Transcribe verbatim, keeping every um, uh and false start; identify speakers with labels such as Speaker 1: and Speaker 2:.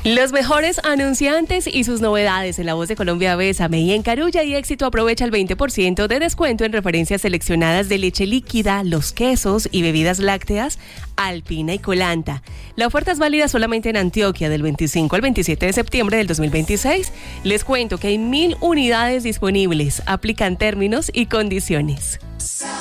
Speaker 1: Los mejores anunciantes y sus novedades en La Voz de Colombia. Bésame. Y en Carulla y Éxito aprovecha el veinte por ciento de descuento en referencias seleccionadas de leche líquida, los quesos y bebidas lácteas Alpina y Colanta. La oferta es válida solamente en Antioquia del veinticinco al veintisiete de septiembre del dos mil veintiséis. Les cuento que hay mil unidades disponibles. Aplican términos y condiciones.